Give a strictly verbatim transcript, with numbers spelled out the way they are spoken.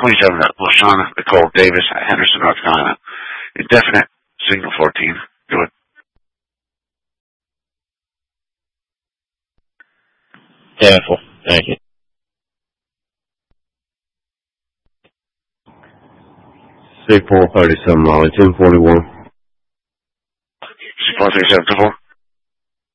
twenty-seven, LaShawn Nicole Davis, Henderson, North Carolina. Indefinite, signal fourteen. Go ahead. Careful. Thank you. C four thirty-seven, Molly, ten forty-one. C four thirty-seven to four.